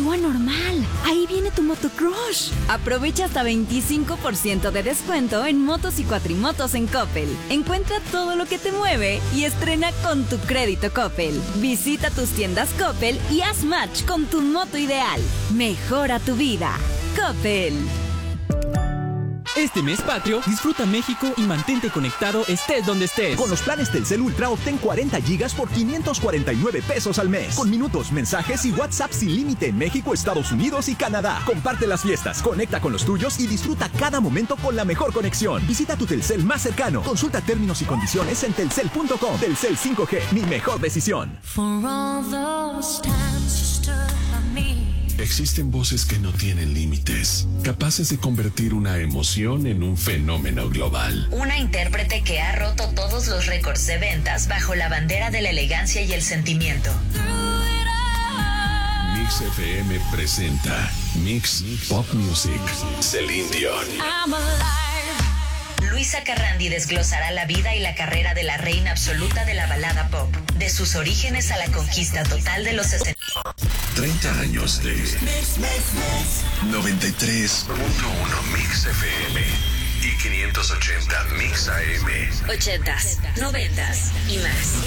actúa normal. Ahí viene tu motocrush. Aprovecha hasta 25% de descuento en motos y cuatrimotos en Coppel. Encuentra todo lo que te mueve y estrena con tu crédito Coppel. Visita tus tiendas Coppel y haz match con tu moto ideal. Mejora tu vida. Coppel. Este mes patrio, disfruta México y mantente conectado estés donde estés. Con los planes Telcel Ultra obtén 40 gigas por 549 pesos al mes. Con minutos, mensajes y WhatsApp sin límite en México, Estados Unidos y Canadá. Comparte las fiestas, conecta con los tuyos y disfruta cada momento con la mejor conexión. Visita tu Telcel más cercano. Consulta términos y condiciones en telcel.com. Telcel 5G, mi mejor decisión. Existen voces que no tienen límites, capaces de convertir una emoción en un fenómeno global. Una intérprete que ha roto todos los récords de ventas bajo la bandera de la elegancia y el sentimiento. Mix FM presenta Mix Pop Music. Celine Dion. Luisa Carrandi desglosará la vida y la carrera de la reina absoluta de la balada pop, de sus orígenes a la conquista total de los 60. 30 años de 93.1 Mix FM y 580 Mix AM. 80s, 90s y más.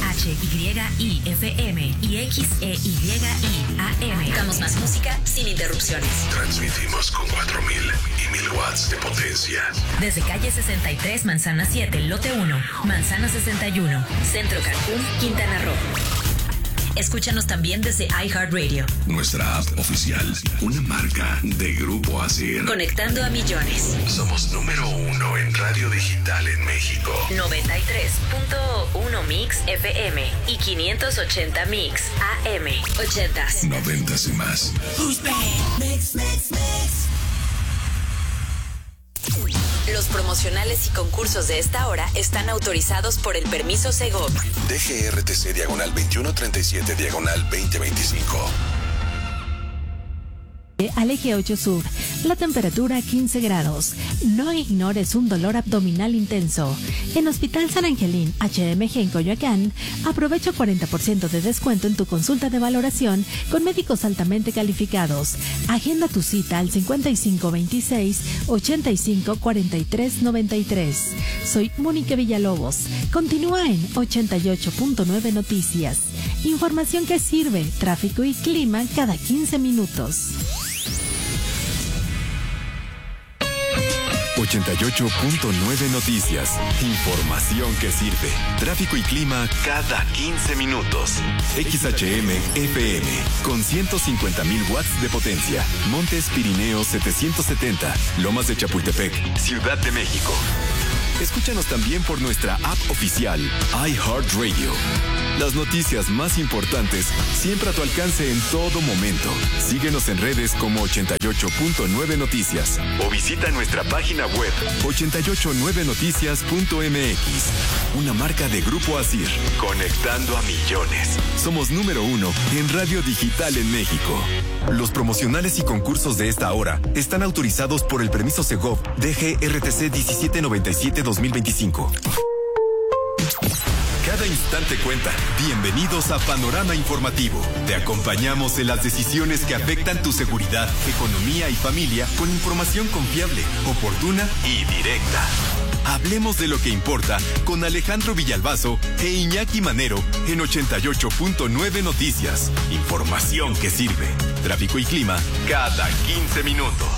XHYIFM y XEYI AM. Damos más música sin interrupciones. Transmitimos con 4,000 y 1,000 watts de potencia. Desde calle 63, Manzana 7, lote 1, Manzana 61, Centro Cancún, Quintana Roo. Escúchanos también desde iHeartRadio. Nuestra app oficial, una marca de Grupo Asir. Conectando a millones. Somos número 1 en radio digital en México. 93.1 Mix FM y 580 Mix AM. 80s, 90s y más. Los promocionales y concursos de esta hora están autorizados por el permiso Segov. DGRTC /2137/2025. Al eje 8 sur, la temperatura 15 grados. No ignores un dolor abdominal intenso. En Hospital San Angelín HMG en Coyoacán, aprovecha 40% de descuento en tu consulta de valoración con médicos altamente calificados. Agenda tu cita al 5526-854393. Soy Mónica Villalobos. Continúa en 88.9 Noticias. Información que sirve, tráfico y clima cada 15 minutos. 88.9 Noticias. Información que sirve. Tráfico y clima cada 15 minutos. XHM FM con 150,000 watts de potencia. Montes Pirineos 770. Lomas de Chapultepec, Ciudad de México. Escúchanos también por nuestra app oficial, iHeartRadio. Las noticias más importantes siempre a tu alcance en todo momento. Síguenos en redes como 88.9 Noticias o visita nuestra página web 889noticias.mx. Una marca de Grupo Asir, conectando a millones. Somos número 1 en radio digital en México. Los promocionales y concursos de esta hora están autorizados por el permiso Segov DGRTC 1797-2025. Cada instante cuenta. Bienvenidos a Panorama Informativo. Te acompañamos en las decisiones que afectan tu seguridad, economía y familia con información confiable, oportuna y directa. Hablemos de lo que importa con Alejandro Villalbazo e Iñaki Manero en 88.9 Noticias. Información que sirve. Tráfico y clima cada 15 minutos.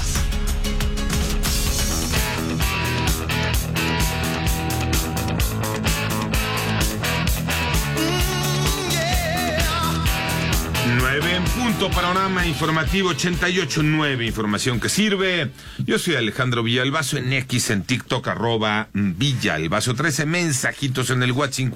En punto, Panorama Informativo 88.9, información que sirve. Yo soy Alejandro Villalbazo en X, en TikTok, @Villalbazo 13, mensajitos en el WhatsApp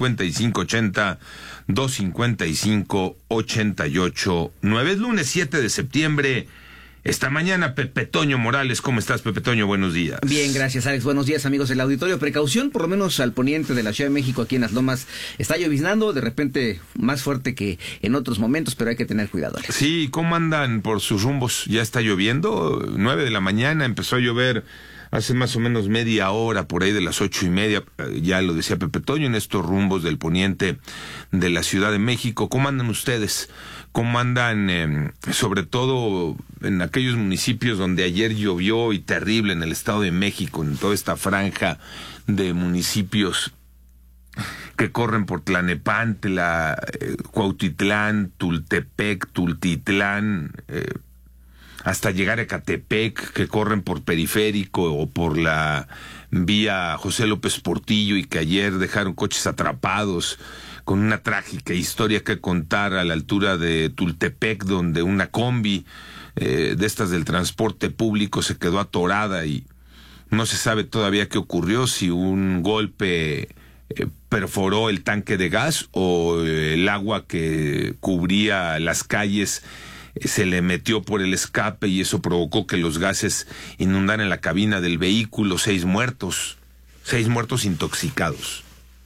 5580-255-889. Es lunes 7 de septiembre. Esta mañana, Pepe Toño Morales. ¿Cómo estás, Pepe Toño? Buenos días. Bien, gracias, Alex. Buenos días, amigos del auditorio. Precaución, por lo menos al poniente de la Ciudad de México, aquí en Las Lomas. Está lloviznando, de repente más fuerte que en otros momentos, pero hay que tener cuidado, Alex. Sí, ¿cómo andan por sus rumbos? ¿Ya está lloviendo? 9 de la mañana empezó a llover hace más o menos media hora, por ahí de las 8:30, ya lo decía Pepe Toño, en estos rumbos del poniente de la Ciudad de México. ¿Cómo andan ustedes? cómo andan, sobre todo en aquellos municipios donde ayer llovió y terrible en el Estado de México, en toda esta franja de municipios que corren por Tlanepantla, Cuautitlán, Tultepec, Tultitlán, hasta llegar a Ecatepec, que corren por Periférico o por la vía José López Portillo y que ayer dejaron coches atrapados, con una trágica historia que contar a la altura de Tultepec, donde una combi de estas del transporte público se quedó atorada y no se sabe todavía qué ocurrió, si un golpe perforó el tanque de gas o el agua que cubría las calles se le metió por el escape y eso provocó que los gases inundaran la cabina del vehículo. 6 muertos intoxicados.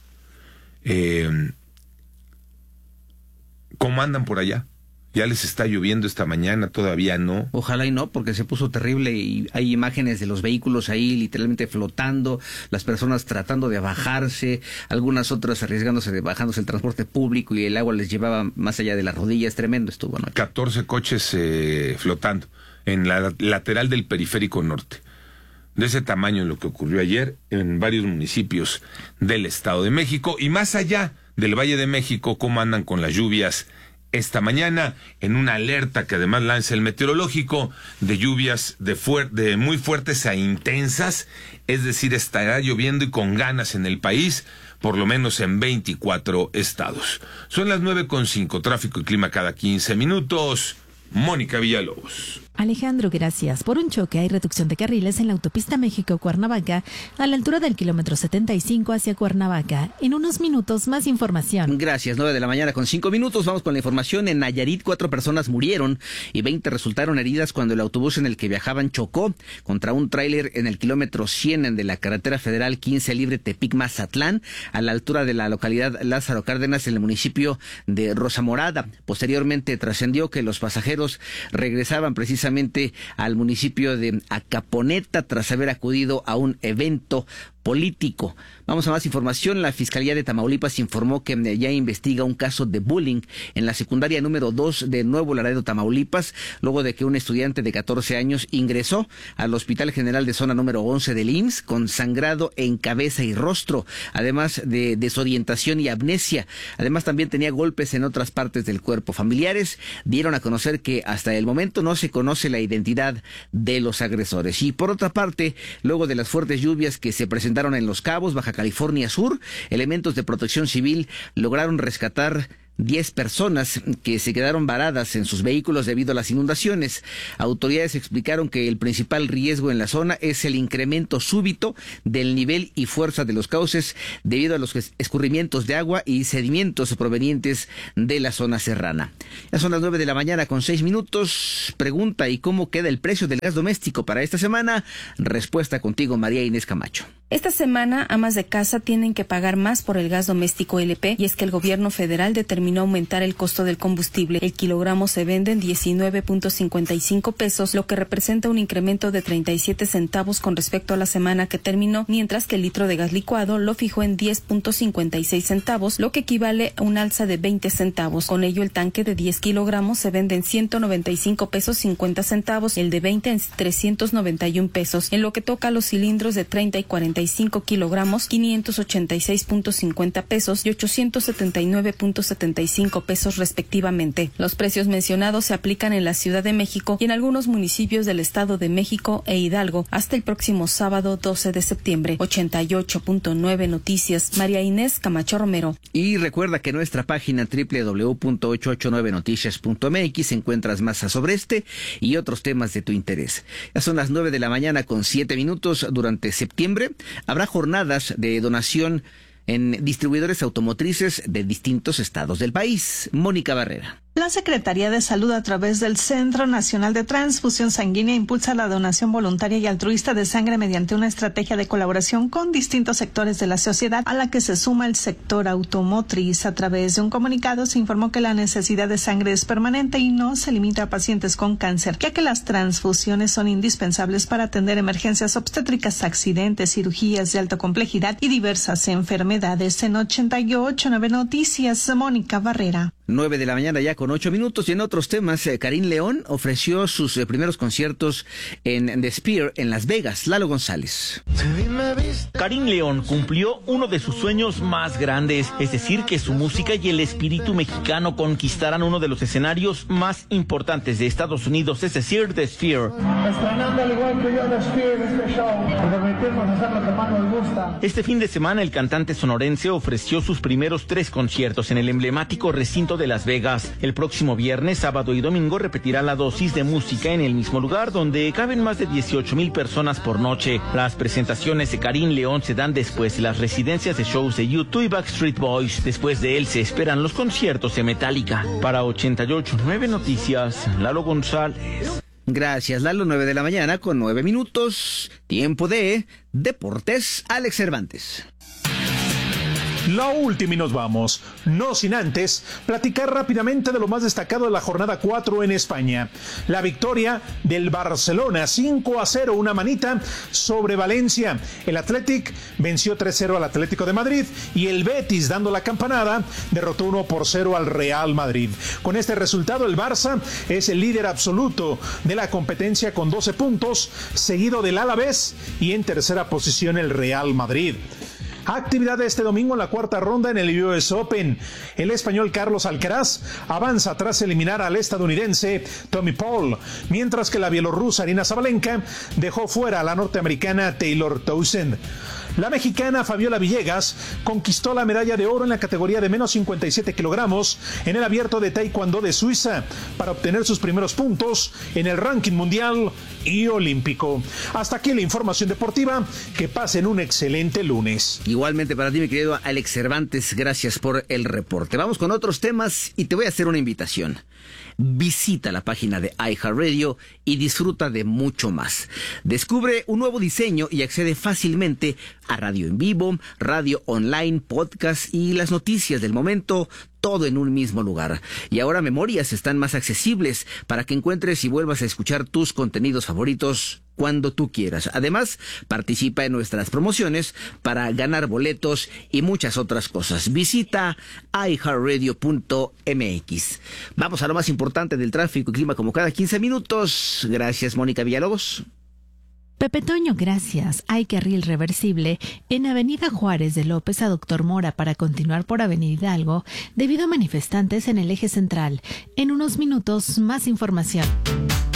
¿Cómo andan por allá? ¿Ya les está lloviendo esta mañana? ¿Todavía no? Ojalá y no, porque se puso terrible y hay imágenes de los vehículos ahí literalmente flotando, las personas tratando de bajarse, algunas otras arriesgándose de bajándose el transporte público y el agua les llevaba más allá de las rodillas. Tremendo estuvo, ¿no? 14 coches flotando en la lateral del Periférico Norte. De ese tamaño lo que ocurrió ayer en varios municipios del Estado de México y más allá del Valle de México. ¿Cómo andan con las lluvias esta mañana? En una alerta que además lanza el meteorológico de lluvias de muy fuertes a intensas, es decir, estará lloviendo y con ganas en el país, por lo menos en 24 estados. Son las 9:05, tráfico y clima cada 15 minutos. Mónica Villalobos. Alejandro, gracias. Por un choque hay reducción de carriles en la autopista México-Cuernavaca a la altura del kilómetro 75 hacia Cuernavaca. En unos minutos, más información. Gracias, 9:05 a.m. Vamos con la información. En Nayarit, 4 personas murieron y 20 resultaron heridas cuando el autobús en el que viajaban chocó contra un tráiler en el kilómetro 100 de la carretera federal 15 libre Tepic-Mazatlán, a la altura de la localidad Lázaro Cárdenas, en el municipio de Rosamorada. Posteriormente trascendió que los pasajeros regresaban precisamente al municipio de Acaponeta tras haber acudido a un evento político. Vamos a más información. La Fiscalía de Tamaulipas informó que ya investiga un caso de bullying en la secundaria número 2 de Nuevo Laredo, Tamaulipas, luego de que un estudiante de 14 años ingresó al Hospital General de Zona número 11 del IMSS con sangrado en cabeza y rostro, además de desorientación y amnesia. Además, también tenía golpes en otras partes del cuerpo. Familiares dieron a conocer que hasta el momento no se conoce la identidad de los agresores. Y por otra parte, luego de las fuertes lluvias que se presentaron en Los Cabos, Baja California Sur, elementos de protección civil lograron rescatar 10 personas que se quedaron varadas en sus vehículos debido a las inundaciones. Autoridades explicaron que el principal riesgo en la zona es el incremento súbito del nivel y fuerza de los cauces debido a los escurrimientos de agua y sedimentos provenientes de la zona serrana. Ya son las 9:06 a.m. Pregunta: ¿y cómo queda el precio del gas doméstico para esta semana? Respuesta contigo, María Inés Camacho. Esta semana, amas de casa tienen que pagar más por el gas doméstico LP, y es que el gobierno federal determinó aumentar el costo del combustible. El kilogramo se vende en 19.55 pesos, lo que representa un incremento de 37 centavos con respecto a la semana que terminó, mientras que el litro de gas licuado lo fijó en 10.56 centavos, lo que equivale a un alza de 20 centavos. Con ello, el tanque de 10 kilogramos se vende en 195 pesos 50 centavos, el de 20 en 391 pesos. En lo que toca a los cilindros de 30 y 45 kilogramos, 586.50 pesos y 879.75 pesos respectivamente. Los precios mencionados se aplican en la Ciudad de México y en algunos municipios del Estado de México e Hidalgo hasta el próximo sábado 12 de septiembre. 88.9 Noticias, María Inés Camacho Romero. Y recuerda que en nuestra página www.889noticias.mx encuentras más sobre este y otros temas de tu interés. Ya son las 9:07 a.m. Durante septiembre habrá jornadas de donación en distribuidores automotrices de distintos estados del país. Mónica Barrera. La Secretaría de Salud, a través del Centro Nacional de Transfusión Sanguínea, impulsa la donación voluntaria y altruista de sangre mediante una estrategia de colaboración con distintos sectores de la sociedad, a la que se suma el sector automotriz. A través de un comunicado se informó que la necesidad de sangre es permanente y no se limita a pacientes con cáncer, ya que las transfusiones son indispensables para atender emergencias obstétricas, accidentes, cirugías de alta complejidad y diversas enfermedades. En 88.9 Noticias, Mónica Barrera. 9 de la mañana ya con 8 minutos. Y en otros temas, Karim León ofreció sus primeros conciertos en The Sphere en Las Vegas. Lalo González. Karim León cumplió uno de sus sueños más grandes, es decir, que su música y el espíritu mexicano conquistaran uno de los escenarios más importantes de Estados Unidos, es decir, The Sphere. Estrenando al igual que yo The Sphere, este show, y permitirnos hacer lo que más nos gusta. Este fin de semana el cantante sonorense ofreció sus primeros 3 conciertos en el emblemático recinto de Las Vegas. El próximo viernes, sábado y domingo repetirá la dosis de música en el mismo lugar donde caben más de 18,000 personas por noche. Las presentaciones de Karim León se dan después de las residencias de shows de U2 y Backstreet Boys. Después de él se esperan los conciertos de Metallica. Para 88.9 Noticias, Lalo González. Gracias, Lalo. 9 de la mañana con 9 minutos. Tiempo de Deportes. Alex Cervantes. La última y nos vamos, no sin antes platicar rápidamente de lo más destacado de la jornada 4 en España. La victoria del Barcelona 5-0, una manita sobre Valencia. El Athletic venció 3-0 al Atlético de Madrid y el Betis, dando la campanada, derrotó 1-0 al Real Madrid. Con este resultado el Barça es el líder absoluto de la competencia con 12 puntos, seguido del Alavés y en tercera posición el Real Madrid. Actividad de este domingo en la cuarta ronda en el US Open. El español Carlos Alcaraz avanza tras eliminar al estadounidense Tommy Paul, mientras que la bielorrusa Aryna Sabalenka dejó fuera a la norteamericana Taylor Townsend. La mexicana Fabiola Villegas conquistó la medalla de oro en la categoría de menos 57 kilogramos en el abierto de Taekwondo de Suiza para obtener sus primeros puntos en el ranking mundial y olímpico. Hasta aquí la información deportiva. Que pasen un excelente lunes. Igualmente para ti, mi querido Alex Cervantes, gracias por el reporte. Vamos con otros temas y te voy a hacer una invitación. Visita la página de iHeartRadio y disfruta de mucho más. Descubre un nuevo diseño y accede fácilmente a radio en vivo, radio online, podcast y las noticias del momento, todo en un mismo lugar. Y ahora Memorias están más accesibles para que encuentres y vuelvas a escuchar tus contenidos favoritos cuando tú quieras. Además, participa en nuestras promociones para ganar boletos y muchas otras cosas. Visita iHeartRadio.mx. Vamos a lo más importante del tráfico y clima como cada 15 minutos. Gracias, Mónica Villalobos. Pepe Toño, gracias. Hay carril reversible en Avenida Juárez de López a Doctor Mora para continuar por Avenida Hidalgo debido a manifestantes en el eje central. En unos minutos, más información.